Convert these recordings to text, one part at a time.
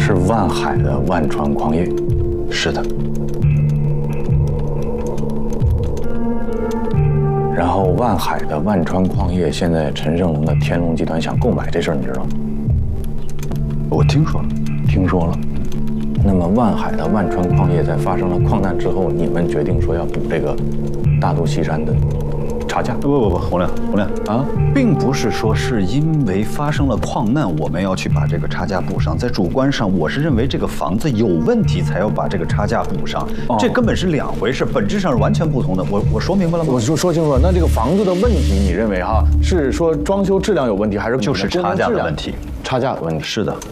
是万海的万川矿业。 是的。 然后万海的万川矿业现在陈胜龙的天龙集团想购买这事儿，你知道吗？ 我听说了。 听说了。那么万海的万川矿业在发生了矿难之后，你们决定说要补这个大肚西山的差价？ 不，洪亮啊，并不是说是因为发生了矿难，我们要去把这个差价补上。在主观上，我是认为这个房子有问题，才要把这个差价补上。这根本是两回事，本质上是完全不同的。我说明白了吗？ 我就说清楚了。那这个房子的问题，你认为哈是说装修质量有问题，还是就是差价的问题？ 差价的问题。 是的。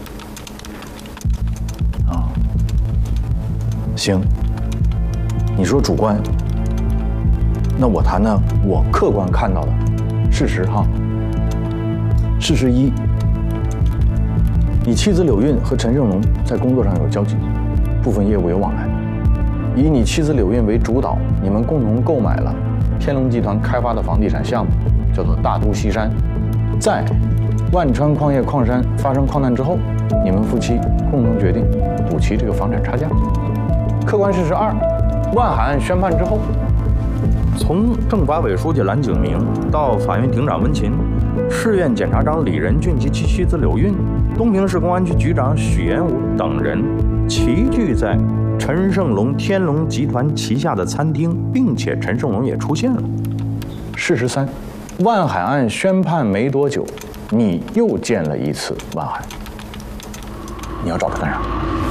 行，你说主观，那我谈谈我客观看到的事实哈。事实一，你妻子柳韵和陈胜龙在工作上有交集，部分业务有往来。以你妻子柳韵为主导，你们共同购买了天龙集团开发的房地产项目，叫做大都西山。在万川矿业矿山发生矿难之后，你们夫妻共同决定补齐这个房产差价。客观事实二，万海案宣判之后，从政法委书记蓝景明到法院庭长温琴，市院检察长李仁俊及其妻子柳韵，东平市公安局局长许延武等人齐聚在陈胜龙天龙集团旗下的餐厅，并且陈胜龙也出现了。事实三，万海案宣判没多久，你又见了一次万海，你要找他干啥？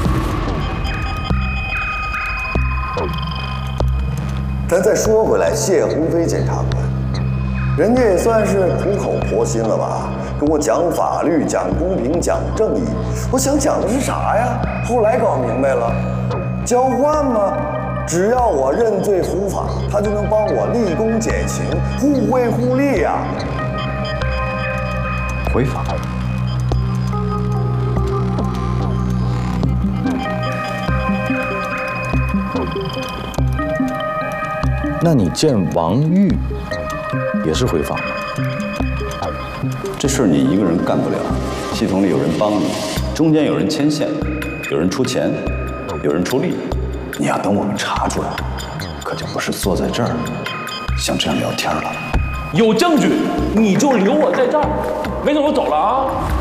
咱再说回来，谢鸿飞检察官，人家也算是苦口婆心了吧，跟我讲法律、讲公平、讲正义。我想讲的是啥呀？后来搞明白了，交换嘛，只要我认罪伏法，他就能帮我立功减刑，互惠互利呀。 回法。 那你见王玉也是回访吗？ 这事儿你一个人干不了，系统里有人帮你，中间有人牵线，有人出钱，有人出力。你要等我们查出来，可就不是坐在这儿像这样聊天了。 有证据你就留我在这儿，没准我走了啊。